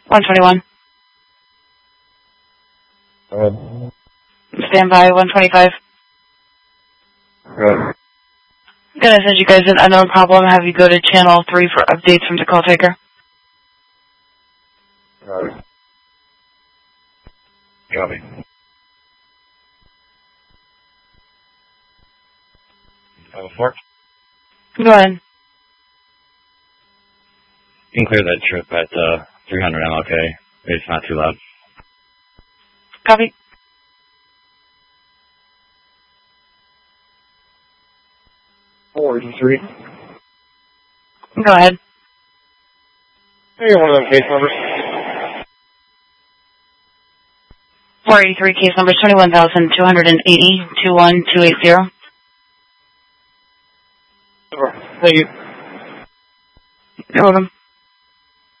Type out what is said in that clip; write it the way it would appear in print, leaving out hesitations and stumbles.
121. Stand by, 125. Good. Gonna send you guys an unknown problem, have you go to channel 3 for updates from the call taker. Copy. Copy. Fork? Go ahead. You can clear that trip at 300 MLK. It's not too loud. Copy. Three. Go ahead. I got one of them case numbers. 483 case number 21,280 21280. Thank you. You're welcome.